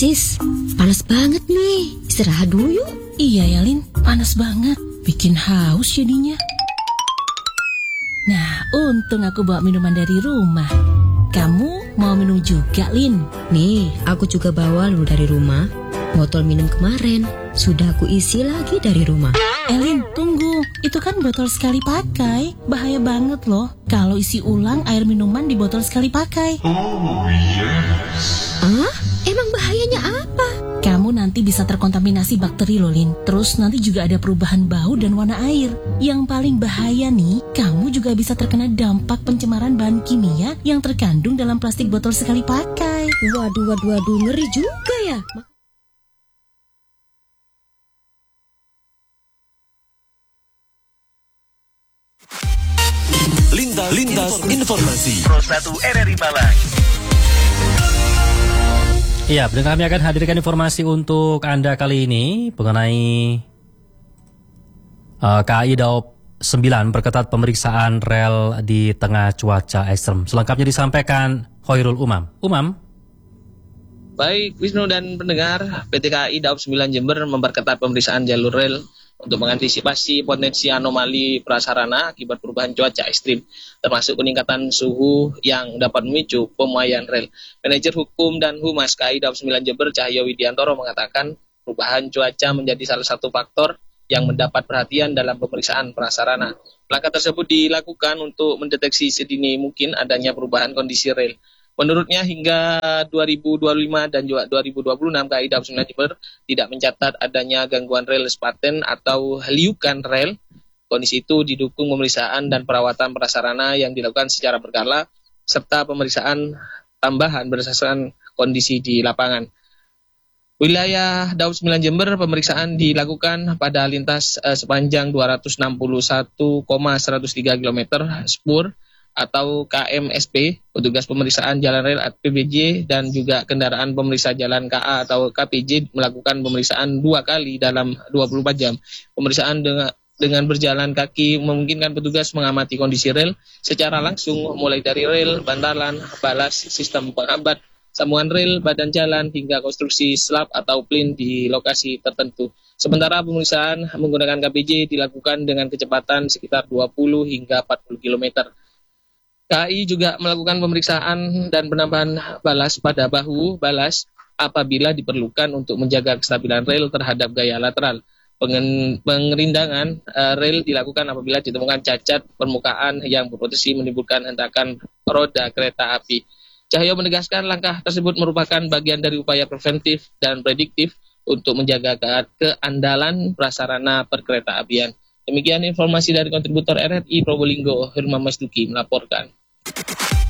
Sis, panas banget nih. Istirahat dulu yuk. Iya ya, Lin. Panas banget. Bikin haus jadinya. Nah, untung aku bawa minuman dari rumah. Kamu mau minum juga, Lin? Nih, aku juga bawa lu dari rumah. Botol minum kemarin sudah aku isi lagi dari rumah. Lin, tunggu. Itu kan botol sekali pakai. Bahaya banget loh kalau isi ulang air minuman di botol sekali pakai. Oh yes. Ah, emang bahayanya apa? Kamu nanti bisa terkontaminasi bakteri loh, Lin. Terus nanti juga ada perubahan bau dan warna air. Yang paling bahaya nih, kamu juga bisa terkena dampak pencemaran bahan kimia yang terkandung dalam plastik botol sekali pakai. Waduh, ngeri juga ya. Lintas informasi. Pro 1 RRI Malang. Iya, dan kami akan hadirkan informasi untuk Anda kali ini mengenai KAI Daob 9 perketat pemeriksaan rel di tengah cuaca ekstrem. Selengkapnya disampaikan Khairul Umam. Umam. Baik, Wisnu dan pendengar, PT KAI Daob 9 Jember memperketat pemeriksaan jalur rel untuk mengantisipasi potensi anomali prasarana akibat perubahan cuaca ekstrim, termasuk peningkatan suhu yang dapat memicu pemuaian rel. Manajer Hukum dan Humas KAI Daob 9 Jember, Cahyo Widiantoro, mengatakan perubahan cuaca menjadi salah satu faktor yang mendapat perhatian dalam pemeriksaan prasarana. Langkah tersebut dilakukan untuk mendeteksi sedini mungkin adanya perubahan kondisi rel. Menurutnya hingga 2025 dan juga 2026 KAI Daob 9 Jember tidak mencatat adanya gangguan rel sepaten atau liukan rel. Kondisi itu didukung pemeriksaan dan perawatan prasarana yang dilakukan secara berkala serta pemeriksaan tambahan berdasarkan kondisi di lapangan. Wilayah Daob 9 Jember pemeriksaan dilakukan pada lintas sepanjang 261,103 km spur atau KMSP, petugas pemeriksaan jalan rel PBJ dan juga kendaraan pemeriksa jalan KA atau KPJ melakukan pemeriksaan 2 kali dalam 24 jam. Pemeriksaan dengan berjalan kaki memungkinkan petugas mengamati kondisi rel secara langsung mulai dari rel, bantalan, balas, sistem penghambat, sambungan rel, badan jalan hingga konstruksi slab atau plin di lokasi tertentu. Sementara pemeriksaan menggunakan KPJ dilakukan dengan kecepatan sekitar 20 hingga 40 km. KAI juga melakukan pemeriksaan dan penambahan balas pada bahu balas apabila diperlukan untuk menjaga kestabilan rel terhadap gaya lateral. Pengerindangan rel dilakukan apabila ditemukan cacat permukaan yang berpotensi menimbulkan hentakan roda kereta api. Cahyo menegaskan langkah tersebut merupakan bagian dari upaya preventif dan prediktif untuk menjaga keandalan prasarana perkereta apian. Demikian informasi dari kontributor RRI Probolinggo, Herman Masduki melaporkan.